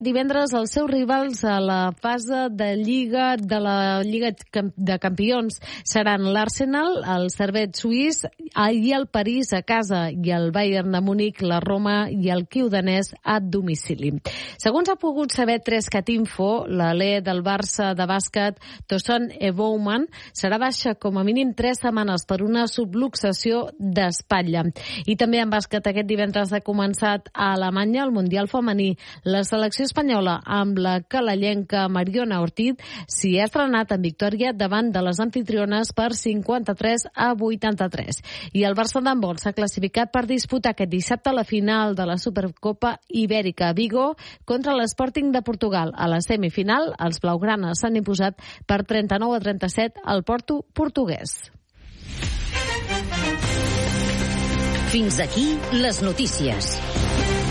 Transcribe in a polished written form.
Divendres els seus rivals a la fase de Lliga de Campions seran l'Arsenal, el Servette suís i el París a casa i el Bayern de Múnich, la Roma i el Kiu danès a domicili. Segons ha pogut saber Trescat-Info, l'alè del Barça de bàsquet, Tosun Ebouman, serà baixa com a mínim 3 setmanes per una subluxació d'espatlla. I també en bàsquet aquest divendres ha començat a Alemanya el Mundial femení. La selecció espanyola amb la calellenca Mariona Ortiz s'hi ha estrenat en victòria davant de les anfitriones per 53-83. I el Barça d'handbol s'ha classificat per disputar aquest dissabte la final de la Supercopa Ibèrica a Vigo contra l'Sporting de Portugal. A la semifinal, els blaugranes s'han imposat per 39-37 al Porto portuguès. Fins aquí les notícies.